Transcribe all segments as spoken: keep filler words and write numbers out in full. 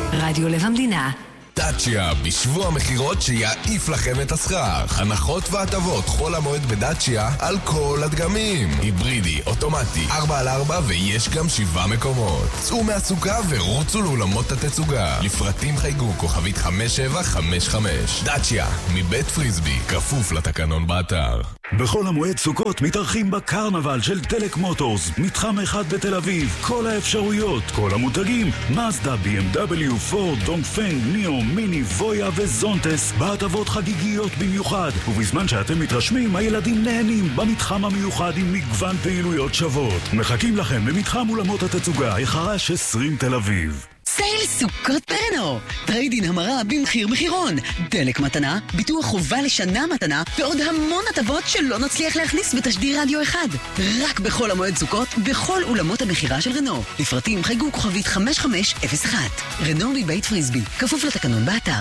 רדיו לב המדינה. דאצ'יה, בשבוע מחירות שיעיף לכם את הסחר. הנחות והטבות חול המועד בדאצ'יה על כל הדגמים. היברידי, אוטומטי, ארבע על ארבע ויש גם שבעה מקומות. צאו מהסוכה ורוצו לאולמות התצוגה. לפרטים חייגו כוכבית חמש שבע חמש חמש. דאצ'יה, מבית פריסבי, כפוף לתקנון באתר. בכל המועד סוכות מתארחים בקרנבל של דלק מוטורס, מתחם אחד בתל אביב. כל האפשרויות, כל המותגים, מזדה, בי אם דאבליו, פורד, דונגפנג, ניאו, מיני, וויה וזונטס, בהטבות חגיגיות במיוחד. ובזמן שאתם מתרשמים, הילדים נהנים במתחם המיוחד עם מגוון פעילויות שוות. מחכים לכם במתחם אולמות התצוגה, החרש עשרים תל אביב. סייל סוכות ברנו, טריידין המרה במחיר מחירון, דלק מתנה, ביטוח חובה לשנה מתנה ועוד המון הטבות שלא נצליח להכניס בתשדיר רדיו אחד. רק בכל המועד סוכות, בכל אולמות המחירה של רנו. לפרטים חייגו כוכבית חמש חמש אפס אחת. רנו מבית פריסבי, כפוף לתקנון באתר.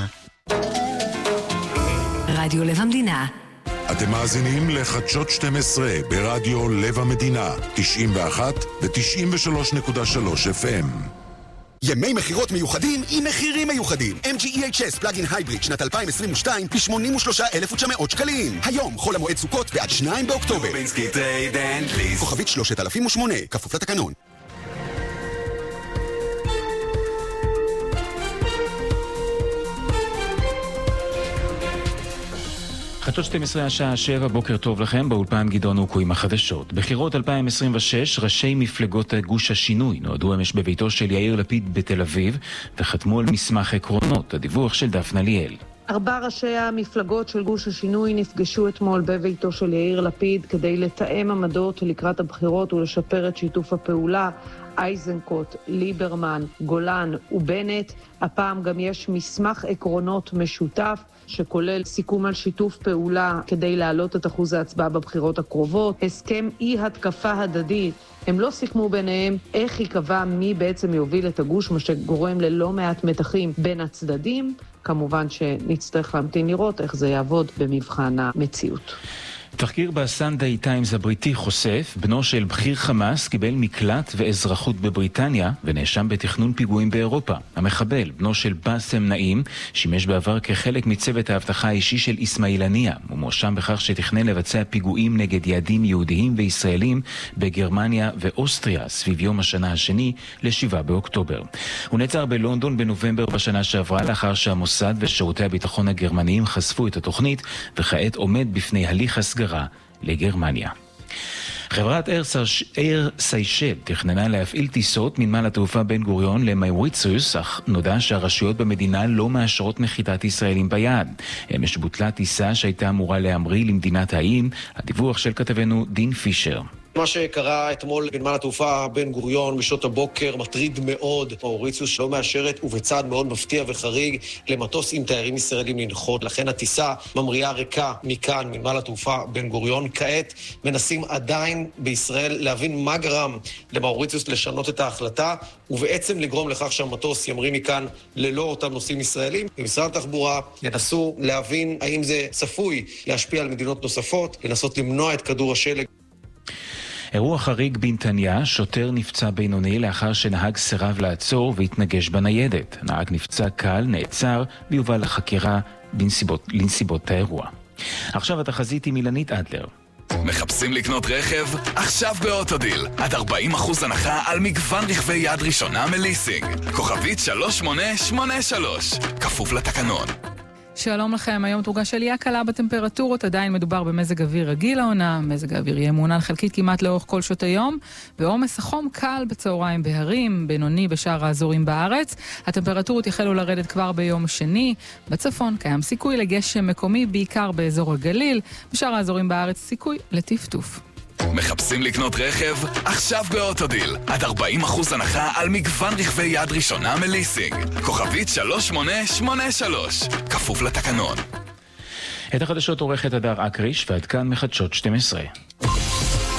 רדיו לב המדינה. אתם מאזינים לחדשות שתים עשרה ברדיו לב המדינה, תשעים ואחת ו-תשעים ושלוש נקודה שלוש אף אם. ימי מחירות מיוחדים עם מחירים מיוחדים. אם ג'י אי אייץ' אס פלאגין הייבריד שנת אלפיים עשרים ושתיים ב-שמונים ושלושה אלף ותשע מאות שקלים. היום חול המועד סוכות ועד שניים באוקטובר. כוכבית שלושת אלפים ושמונה, כפוף לתקנון. חדשות שתים עשרה השעה שבע, בוקר טוב לכם, באולפן גדעון אוקו עם החדשות. בחירות אלפיים עשרים ושש, ראשי מפלגות גוש השינוי נועדו אמש בביתו של יאיר לפיד בתל אביב וחתמו על מסמך עקרונות. הדיווח של דפנה ליאל. ארבע ראשי המפלגות של גוש השינוי נפגשו אתמול בביתו של יאיר לפיד כדי לתאם עמדות לקראת הבחירות ולשפר את שיתוף הפעולה. אייזנקוט, ליברמן, גולן ובנט. הפעם גם יש מסמך עקרונות משותף שכולל סיכום על שיתוף פעולה כדי להעלות את אחוז ההצבעה בבחירות הקרובות, הסכם אי התקפה הדדית. הם לא סיכמו ביניהם איך יקבע מי בעצם יוביל את הגוש, מה שגורם ללא מעט מתחים בין הצדדים. כמובן שנצטרך להמתין לראות איך זה יעבוד במבחן המציאות. תחקיר בסנדיי טיימס הבריטי חושף, בנו של בכיר חמאס קיבל מקלט ואזרחות בבריטניה ונאשם בתכנון פיגועים באירופה. המחבל, בנו של באסם נעים, שימש בעבר כחלק מצוות האבטחה האישי של איסמעיל הנייה. הוא מואשם בכך שתכנן לבצע פיגועים נגד יעדים יהודיים וישראלים בגרמניה ואוסטריה סביב יום השנה השני לשבעה באוקטובר. הוא נעצר בלונדון בנובמבר בשנה שעברה לאחר שהמוסד ושירותי הביטחון הגרמניים חשפו את התוכנית וכעת עומד בפני הליך הסגרה לגרמניה. חברת אייר סיישל תכננה להפעיל טיסות מנמל התעופה בן גוריון למאוריציוס, אך נודע שהרשויות במדינה לא מאשרות נחיתת ישראלים ביעד. אמש בוטלה טיסה שהייתה אמורה להמריא למדינת האיים. הדיווח של כתבנו דין פישר. מה שקרה אתמול בנמל התעופה בן גוריון בשעות הבוקר מטריד מאוד. מאוריציוס לא מאשרת ובצעד מאוד מפתיע וחריג למטוס עם תיירים ישראלים לנחות. לכן הטיסה ממריאה ריקה מכאן מנמל התעופה בן גוריון. כעת מנסים עדיין בישראל להבין מה גרם למאוריציוס לשנות את ההחלטה ובעצם לגרום לכך שהמטוס ימריא מכאן ללא אותם נוסעים ישראלים. במשרד התחבורה ינסו להבין האם זה צפוי להשפיע על מדינות נוספות, לנסות למנוע את כדור השלג. אירוע חריג בנתניה, שוטר נפצע בינוני לאחר שנהג סירב לעצור והתנגש בניידת. נהג נפצע קל, נעצר ויובא לחקירה בנסיבות, לנסיבות האירוע. עכשיו התחזית עם אילנית אדלר. מחפשים לקנות רכב? עכשיו באוטודיל. עד ארבעים אחוז הנחה על מגוון רכבי יד ראשונה מליסינג. כוכבית שלוש שמונה שמונה שלוש. כפוף לתקנון. שלום לכם, היום תורגש עלייה קלה בטמפרטורות, עדיין מדובר במזג אוויר רגיל העונה, מזג האוויר יהיה מעונן חלקית כמעט לאורך כל שעות היום, ועומס החום קל בצהריים בהרים, בינוני בשאר האזורים בארץ. הטמפרטורות יחלו לרדת כבר ביום שני, בצפון קיים סיכוי לגשם מקומי בעיקר באזור הגליל, בשאר האזורים בארץ סיכוי לטפטוף. מחפשים לקנות רכב? עכשיו באוטודיל. עד ארבעים אחוז הנחה על מגוון רכבי יד ראשונה מליסינג. כוכבית שלוש שמונה שמונה שלוש. כפוף לתקנון. את החדשות עורכת הדר אקריש ועד כאן מחדשות שתים עשרה.